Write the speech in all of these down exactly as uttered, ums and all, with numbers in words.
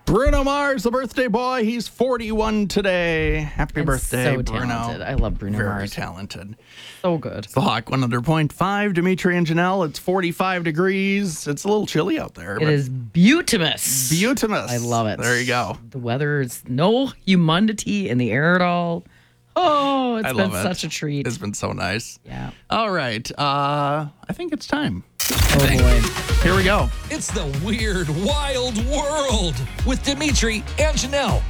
Bruno Mars, the birthday boy. He's forty-one today. Happy And birthday, so Bruno. talented. I love Bruno Very Mars. talented. So good. The Hawk one hundred point five. Dimitri and Janelle, it's forty-five degrees. It's a little chilly out there. It is beautimous. Beautimous. I love it. There you go. The weather is no humidity in the air at all. Oh, it's I been love it. such a treat. It's been so nice. Yeah. All right. Uh, I think it's time. Oh boy. Here we go. It's the Weird Wild World with Dimitri and Janelle.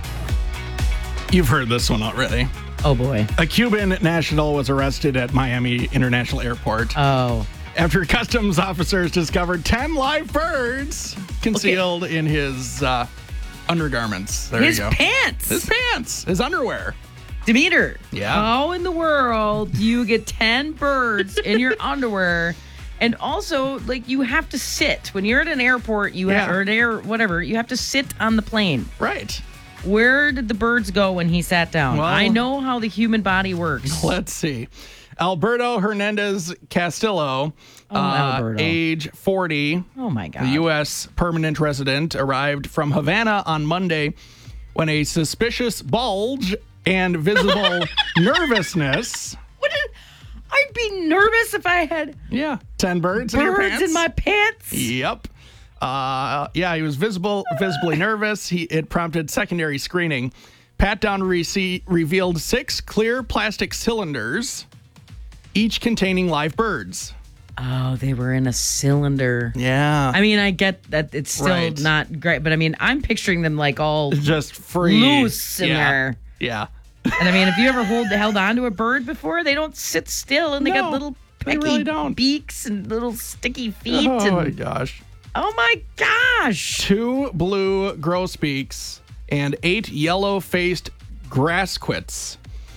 You've heard this one already. Oh boy. A Cuban national was arrested at Miami International Airport Oh. after customs officers discovered ten live birds concealed in his uh, undergarments. There His you go. pants. His pants. His underwear. Demeter. Yeah. How in the world do you get ten birds in your underwear? And also, like, you have to sit. When you're at an airport, you Yeah. have, or an air, whatever, you have to sit on the plane. Right. Where did the birds go when he sat down? Well- I know how the human body works. Let's see. Alberto Hernandez Castillo, Oh, uh, Alberto. age forty, Oh, my God. the U S permanent resident, arrived from Havana on Monday when a suspicious bulge and visible nervousness. What is, I'd be nervous if I had Yeah, ten birds in your birds pants. in my pants. Yep. Uh, yeah, he was visible, visibly nervous. He it prompted secondary screening. Pat down receipt revealed six clear plastic cylinders, each containing live birds. Oh, they were in a cylinder. Yeah, I mean, I get that it's still Right. not great, but I mean, I'm picturing them like all just free, loose in yeah. there. Yeah, And I mean, have you ever hold, held on to a bird before? They don't sit still, and they No, got little they pecky really don't. beaks and little sticky feet. oh and, my gosh. oh my gosh! Two blue grosbeaks and eight yellow-faced grassquits.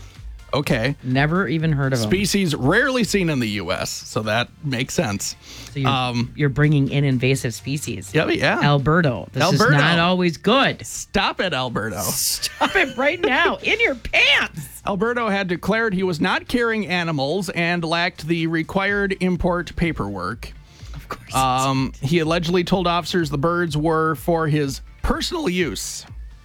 Okay. Never even heard of them. Species rarely seen in the U S, so that makes sense. So you're, Um, you're bringing in invasive species. Yeah, yeah. Alberto, this Alberto. is not always good. Stop it, Alberto. Stop it right now in your pants. Alberto had declared he was not carrying animals and lacked the required import paperwork. Of course. Um, he allegedly told officers the birds were for his personal use.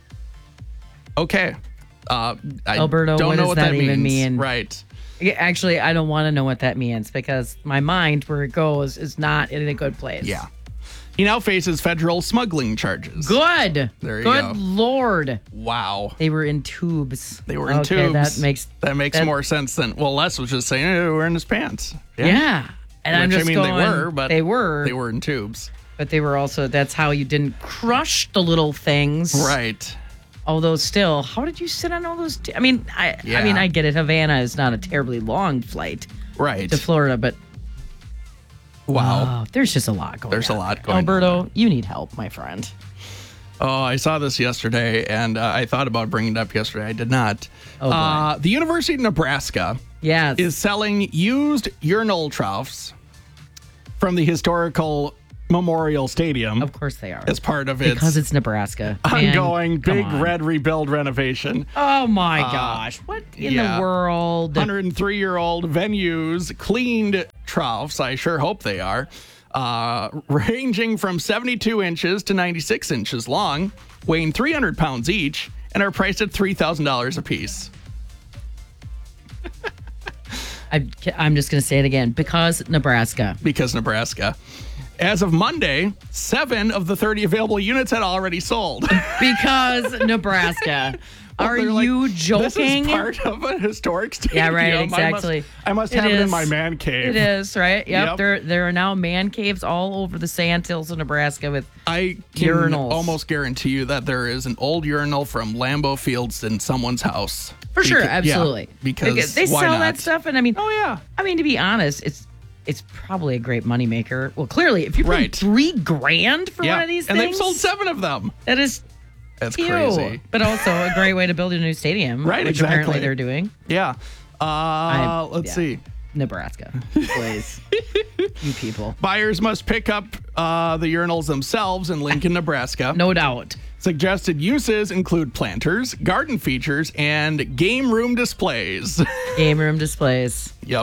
Okay. Uh, I Alberto, don't what know does what that that, even means. mean? Right. Yeah, actually, I don't want to know what that means because my mind, where it goes, is not in a good place. Yeah. He now faces federal smuggling charges. Good. There you good go. Lord. Wow. They were in tubes. They were in okay, tubes. That makes that makes that- more sense than well. Les was just saying eh, they were in his pants. Yeah. And I'm Which, just I mean, going, they were, but they were, they were in tubes. but they were also. That's how you didn't crush the little things, Right. Although still, how did you sit on all those? T- I mean, I, Yeah. I mean, I get it. Havana is not a terribly long flight Right. to Florida, but Wow. oh, there's just a lot going. There's a on lot there. going on Alberto, you need help, my friend. Oh, I saw this yesterday, and uh, I thought about bringing it up yesterday. I did not. Oh, boy. uh, the University of Nebraska Yes. is selling used urinal troughs from the historical Memorial Stadium Of course they are. as part of its Because it's Nebraska. Man, ongoing come big on. red rebuild renovation. Oh my gosh. What in yeah. the world? one hundred three year old venues, cleaned troughs, I sure hope they are, uh, ranging from seventy-two inches to ninety-six inches long, weighing three hundred pounds each, and are priced at three thousand dollars a piece. I, I'm just going to say it again. Because Nebraska. Because Nebraska. As of Monday, seven of the thirty available units had already sold. Because Nebraska. Are They're like, you This joking? is part of a historic stadium. Yeah, right, I exactly. must, I must It have it in is. my man cave. It is, right? Yep. Yep. There there are now man caves all over the sand hills of Nebraska with I can Urinals. almost guarantee you that there is an old urinal from Lambeau Fields in someone's house. for sure, Beca- yeah, absolutely. because they why sell not? that stuff and I mean Oh yeah. I mean to be honest, it's it's probably a great moneymaker. Well, clearly, if you pay Right. three grand for Yeah. one of these and things, they've sold seven of them. that is That's cute. crazy. But also a great way to build a new stadium, Right, which apparently exactly. they're doing. Yeah. Uh, let's yeah. see. Nebraska, please, you people, Buyers must pick up uh, the urinals themselves in Lincoln, Nebraska. no doubt. Suggested uses include planters, garden features, and game room displays. Game room displays. Yep.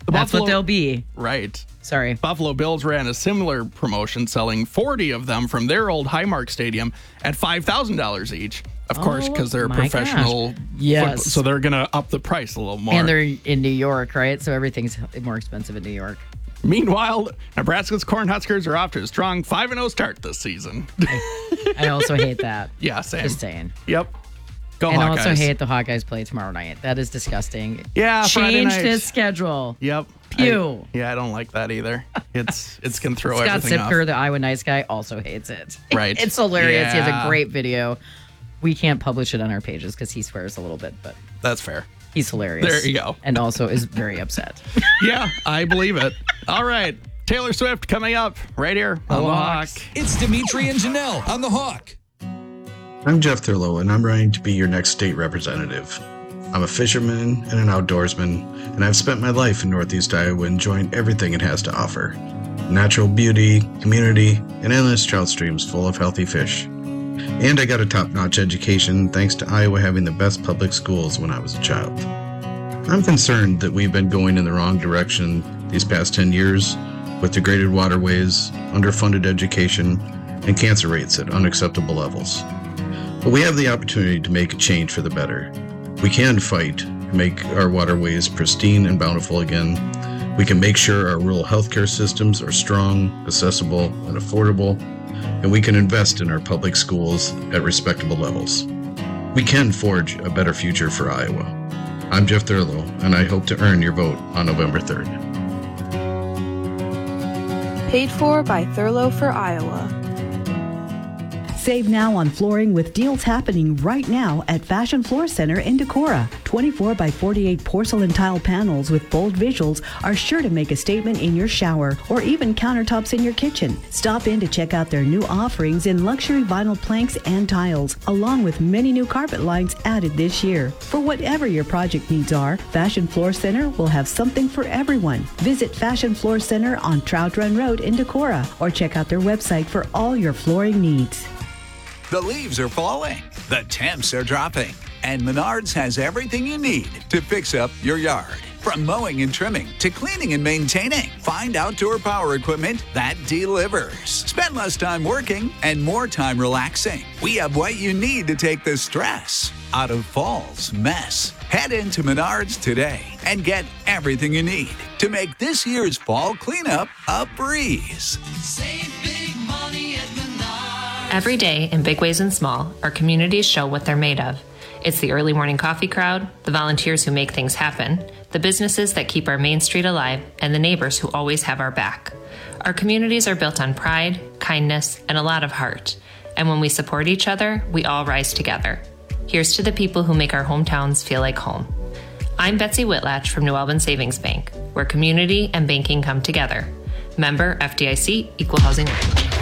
The That's Buffalo, what they'll be. Right. Sorry. Buffalo Bills ran a similar promotion, selling forty of them from their old Highmark Stadium at five thousand dollars each. Of course, because they're Oh my professional. gosh. Yes. football, so they're going to up the price a little more. And they're in New York, right? So everything's more expensive in New York. Meanwhile, Nebraska's Cornhuskers are off to a strong five and oh start this season. I also hate that. Yeah, same. Just saying. Yep. Go And Hawkeyes. also hate the Hawkeyes play tomorrow night. That is disgusting. Yeah, Friday Change night. this schedule. Yep. Pew. I, yeah, I don't like that either. It's it's going to throw Scott everything off. Sipker, the Iowa Nice guy, also hates it. Right. It's hilarious. He has Yeah. a great video. We can't publish it on our pages because he swears a little bit, but That's fair. he's hilarious. There you go. And also is very upset. Yeah, I believe it. All right. Taylor Swift coming up right here on The Hawk. It's Dimitri and Janelle on The Hawk. I'm Jeff Thurlow, and I'm running to be your next state representative. I'm a fisherman and an outdoorsman, and I've spent my life in Northeast Iowa enjoying everything it has to offer. Natural beauty, community, and endless trout streams full of healthy fish. And I got a top-notch education thanks to Iowa having the best public schools when I was a child. I'm concerned that we've been going in the wrong direction these past ten years with degraded waterways, underfunded education, and cancer rates at unacceptable levels. But we have the opportunity to make a change for the better. We can fight to make our waterways pristine and bountiful again. We can make sure our rural healthcare systems are strong, accessible, and affordable. And we can invest in our public schools at respectable levels. We can forge a better future for Iowa. I'm Jeff Thurlow, and I hope to earn your vote on November third. Paid for by Thurlow for Iowa. Save now on flooring with deals happening right now at Fashion Floor Center in Decorah. twenty-four by forty-eight porcelain tile panels with bold visuals are sure to make a statement in your shower or even countertops in your kitchen. Stop in to check out their new offerings in luxury vinyl planks and tiles, along with many new carpet lines added this year. For whatever your project needs are, Fashion Floor Center will have something for everyone. Visit Fashion Floor Center on Trout Run Road in Decorah or check out their website for all your flooring needs. The leaves are falling, the temps are dropping, and Menards has everything you need to fix up your yard. From mowing and trimming to cleaning and maintaining, find outdoor power equipment that delivers. Spend less time working and more time relaxing. We have what you need to take the stress out of fall's mess. Head into Menards today and get everything you need to make this year's fall cleanup a breeze. Save big money at Menards. Every day, in big ways and small, our communities show what they're made of. It's the early morning coffee crowd, the volunteers who make things happen, the businesses that keep our main street alive, and the neighbors who always have our back. Our communities are built on pride, kindness, and a lot of heart. And when we support each other, we all rise together. Here's to the people who make our hometowns feel like home. I'm Betsy Whitlatch from New Albin Savings Bank, where community and banking come together. Member F D I C, Equal Housing Lender.